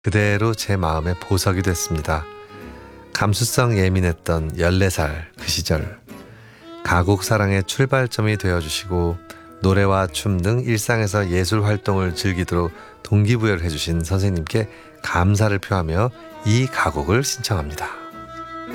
그대로 제 마음의 보석이 됐습니다. 감수성 예민했던 14살 그 시절, 가곡 사랑의 출발점이 되어주시고 노래와 춤 등 일상에서 예술 활동을 즐기도록 동기부여를 해주신 선생님께 감사를 표하며 이 가곡을 신청합니다.